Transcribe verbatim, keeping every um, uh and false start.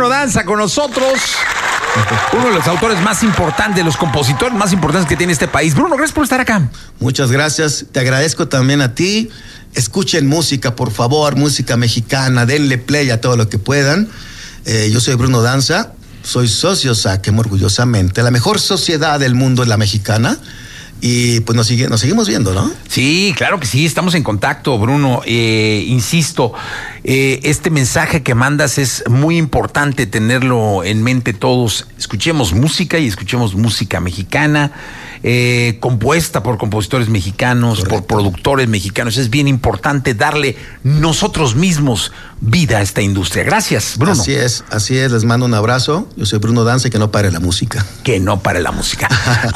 Bruno Danza con nosotros. Uno de los autores más importantes, los compositores más importantes que tiene este país. Bruno, gracias por estar acá. Muchas gracias. Te agradezco también a ti. Escuchen música, por favor, música mexicana. Denle play a todo lo que puedan. Eh, yo soy Bruno Danza. Soy socio SACEM, orgullosamente. La mejor sociedad del mundo es la mexicana. Y pues nos, sigue, nos seguimos viendo, ¿no? Sí, claro que sí, estamos en contacto, Bruno. Eh, insisto, eh, este mensaje que mandas es muy importante tenerlo en mente todos. Escuchemos música y escuchemos música mexicana, eh, compuesta por compositores mexicanos, Correcto. por productores mexicanos. Es bien importante darle nosotros mismos vida a esta industria. Gracias, Bruno. Así es, así es. Les mando un abrazo. Yo soy Bruno Danza y que no pare la música. Que no pare la música.